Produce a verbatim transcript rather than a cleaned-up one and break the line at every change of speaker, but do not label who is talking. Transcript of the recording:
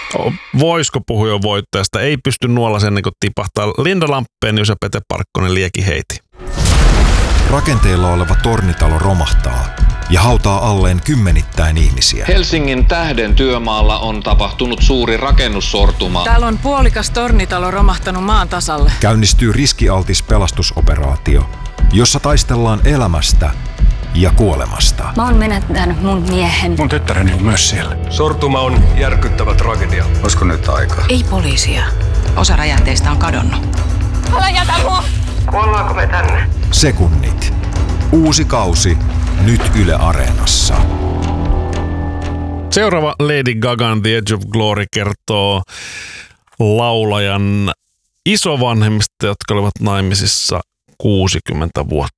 voisiko puhua jo voittajasta? Ei pysty nuolla ennen kuin tipahtaa. Linda Lampenius ja Pete Parkkonen lieki heiti.
Rakenteilla oleva tornitalo romahtaa ja hautaa alleen kymmenittäin ihmisiä.
Helsingin Tähden työmaalla on tapahtunut suuri rakennussortuma.
Täällä on puolikas tornitalo romahtanut maan tasalle.
Käynnistyy riskialtis pelastusoperaatio, jossa taistellaan elämästä ja kuolemasta.
Mä oon menettänyt mun miehen.
Mun tyttäreni on myös siellä.
Sortuma on järkyttävä tragedia.
Olisiko nyt aika?
Ei poliisia. Osa räjähteistä on kadonnut.
Älä jätä mua!
Kuollaanko me tänne?
Sekunnit. Uusi kausi. Nyt Yle Areenassa.
Seuraava Lady Gagan The Edge of Glory kertoo laulajan isovanhemmista, jotka olivat naimisissa kuusikymmentä vuotta